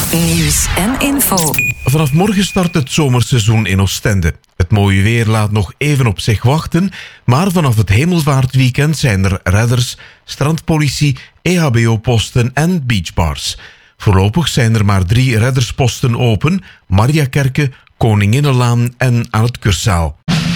Nieuws en info. Vanaf morgen start het zomerseizoen in Oostende. Het mooie weer laat nog even op zich wachten, maar vanaf het hemelvaartweekend zijn er redders, strandpolitie, EHBO-posten en beachbars. Voorlopig zijn er maar 3 reddersposten open: Mariakerke, Koninginnenlaan en aan het Cursaal.